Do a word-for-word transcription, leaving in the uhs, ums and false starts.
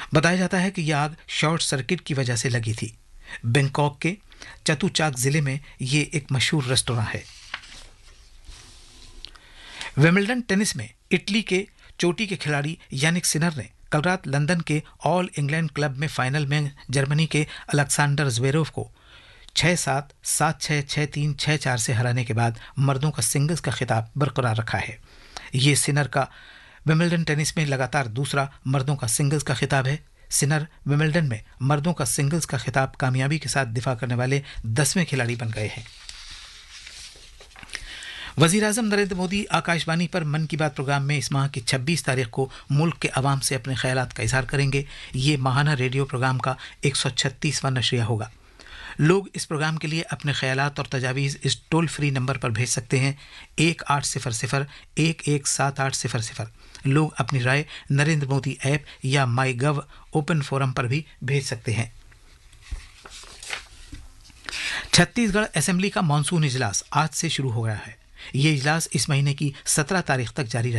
بتایا جاتا ہے کہ یہ آگ شارٹ سرکٹ کی وجہ سے لگی تھی۔ بینکاک کے چتوچاک ضلع میں یہ ایک مشہور ریستوراں ہے۔ ویمبلڈن ٹینس میں اٹلی کے چوٹی کے کھلاڑی یانک سنر نے کل رات لندن کے آل انگلینڈ کلب میں فائنل میں جرمنی کے الیگزینڈر زویریف کو چھ سات سات چھ چھ تین چھ چار سے ہرانے کے بعد مردوں کا سنگلز کا خطاب برقرار رکھا ہے۔ یہ سنر کا ویمبلڈن ٹینس میں لگاتار دوسرا مردوں کا سنگلز کا خطاب ہے۔ سنر ویمبلڈن میں مردوں کا سنگلز کا خطاب کامیابی کے ساتھ دفاع کرنے والے دسویں کھلاڑی بن گئے ہیں۔ وزیر اعظم نریندر مودی آکاش وانی پر من کی بات پروگرام میں اس ماہ کی چھبیس تاریخ کو ملک کے عوام سے اپنے خیالات کا اظہار کریں گے۔ یہ ماہانہ ریڈیو پروگرام کا ایک سو چھتیسواں نشریہ ہوگا۔ لوگ اس پروگرام کے لیے اپنے خیالات اور تجاویز اس ٹول فری نمبر پر بھیج سکتے ہیں ایک آٹھ صفر صفر ایک ایک سات آٹھ صفر صفر۔ لوگ اپنی رائے نریندر مودی ایپ یا مائی گو اوپن فورم پر بھی بھیج سکتے ہیں۔ چھتیس گڑھ اسمبلی کا مانسون اجلاس آج سے شروع ہو گیا ہے۔ یہ اجلاس اس مہینے کی سترہ تاریخ تک جاری رہے